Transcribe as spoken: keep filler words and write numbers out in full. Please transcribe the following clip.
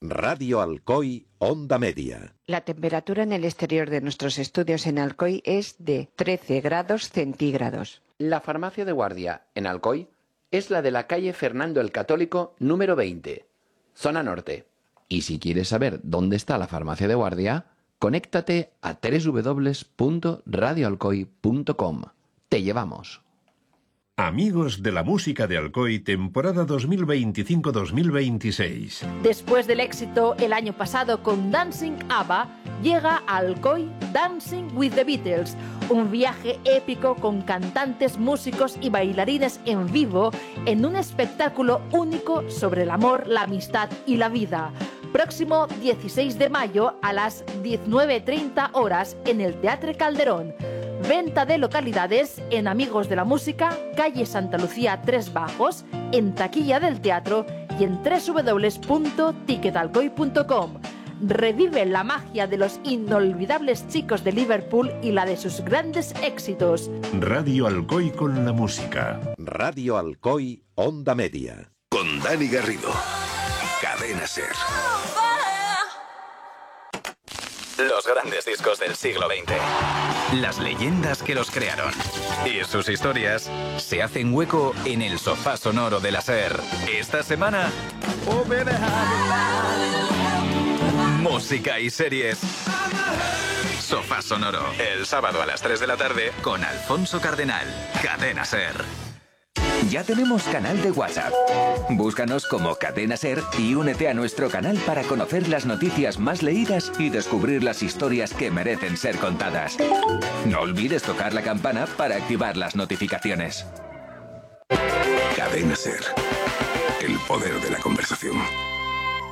Radio Alcoy, Onda Media. La temperatura en el exterior de nuestros estudios en Alcoy es de trece grados centígrados. La farmacia de guardia en Alcoy es la de la calle Fernando el Católico número veinte, zona norte. Y si quieres saber dónde está la farmacia de guardia, conéctate a doble u doble u doble u punto radio alcoy punto com. Te llevamos. Amigos de la música de Alcoy, temporada dos mil veinticinco dos mil veintiséis. Después del éxito el año pasado con Dancing ABBA, llega a Alcoy Dancing with the Beatles, un viaje épico con cantantes, músicos y bailarines en vivo en un espectáculo único sobre el amor, la amistad y la vida. Próximo dieciséis de mayo a las diecinueve treinta horas en el Teatre Calderón. Venta de localidades en Amigos de la Música, calle Santa Lucía tres Bajos, en taquilla del teatro y en doble u doble u doble u punto ticket alcoy punto com. Revive la magia de los inolvidables chicos de Liverpool y la de sus grandes éxitos. Radio Alcoy con la música. Radio Alcoy, Onda Media. Con Dani Garrido. Cadena SER. Los grandes discos del siglo veinte. Las leyendas que los crearon. Y sus historias se hacen hueco en el sofá sonoro de la SER. Esta semana... música y series. Sofá sonoro. El sábado a las tres de la tarde con Alfonso Cardenal. Cadena SER. Ya tenemos canal de WhatsApp. Búscanos como Cadena SER y únete a nuestro canal para conocer las noticias más leídas y descubrir las historias que merecen ser contadas. No olvides tocar la campana para activar las notificaciones. Cadena SER. El poder de la conversación.